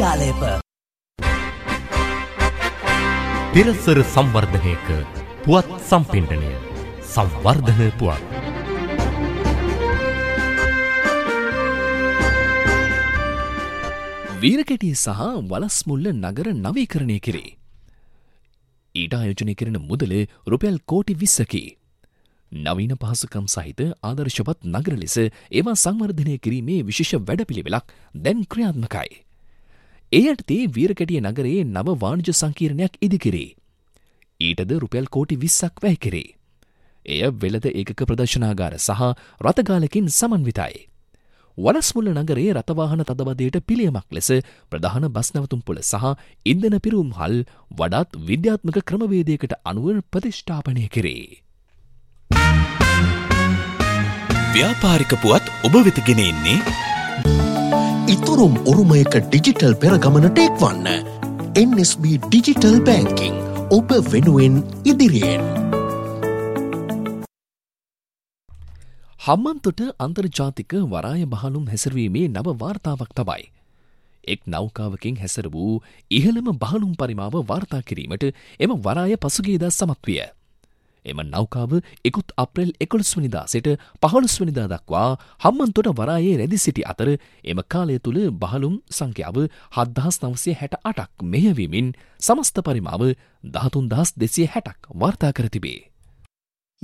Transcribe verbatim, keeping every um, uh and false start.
ක්‍රියාලේප තිරසර සංවර්ධනයක පුවත් සම්පින්ඩනය සංවර්ධන පුවත්. වීරකැටිය සහ වලස්මුල්ල නගර නවීකරණය කෙරේ. ඊට ආයෝජනය කරන මුදල රුපියල් කෝටි විස්සකි. නවීන පහසුකම් සහිත ආදර්ශවත් නගර ලෙස ඒවා සංවර්ධනය කිරීමේ විශේෂ වැඩපිළිවෙලක් දැන් ක්‍රියාත්මකයි. ඒ යටතේ වීරකැටිය නගරයේ නව වාණිජ සංකීර්ණයක් ඉදිකෙරේ. ඊටද රුපියල් කෝටි විස්සක් වැය කෙරේ. එය වෙළඳ ඒකක ප්‍රදර්ශනාගාර සහ රථගාලකින් සමන්විතයි. වලස්මුල්ල නගරයේ රථවාහන තදබදයට පිළියමක් ලෙස ප්‍රධාන බස් නැවතුම්පොළ සහ ඉන්ධන පිරුම්හල් වඩාත් විද්‍යාත්මක ක්‍රමවේදයකට අනුව ප්‍රතිෂ්ඨාපනය කෙරේ. ව්‍යාපාරික පුවත් ඔබ වෙත ගෙන එන්නේ ඉතුරුම් උරුමයක ඩිජිටල් පෙරගමනට එක්වන්න. එන් එස් බී ඩිජිටල් බැංකිං ඔබ වෙනුවෙන් ඉදිරියෙන්. හම්බන්තොට අන්තර්ජාතික වරාය බහලුම් හැසිරවීමේ නව වාර්තාවක් තමයි. එක් නෞකාවකින් හැසර වූ ඉහළම බහලුම් පරිමාව වාර්තා කිරීමට එම වරාය පසුගියදා සමත් විය. එම නෞකාව ඉකුත් අප්‍රේල් එකොළොස් වෙනිදා සිට පහළොස් වෙනිදා දක්වා හම්බන්තොට වරායේ රැඳී සිටි අතර එම කාලය තුළ බහලුම් සංඛ්‍යාව හත්දාස් නවසිය හැට අටක් මෙහෙයවීමෙන් සමස්ත පරිමාව දහතුන් දහස් දෙසිය හැටක් වාර්තා කර තිබේ.